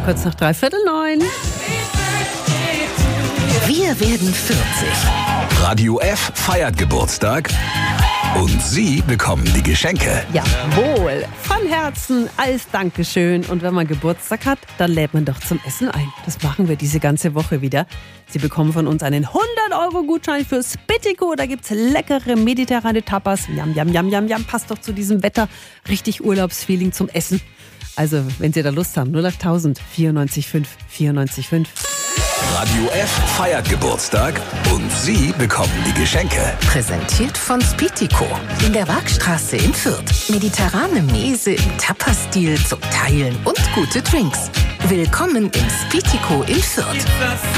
kurz nach 8:45. Wir werden 40. Radio F feiert Geburtstag und Sie bekommen die Geschenke. Jawohl, von Herzen als Dankeschön. Und wenn man Geburtstag hat, dann lädt man doch zum Essen ein. Das machen wir diese ganze Woche wieder. Sie bekommen von uns einen 100-Euro-Gutschein für Spittico. Da gibt's leckere mediterrane Tapas. Yam, yam, yam, yam, yam. Passt doch zu diesem Wetter. Richtig Urlaubsfeeling zum Essen. Also, wenn Sie da Lust haben, 08000 94 5 94 5. Radio F feiert Geburtstag und Sie bekommen die Geschenke. Präsentiert von Spittico in der Waagstraße in Fürth. Mediterrane Mese im Tapas-Stil zum Teilen und gute Drinks. Willkommen im Spittico in Fürth.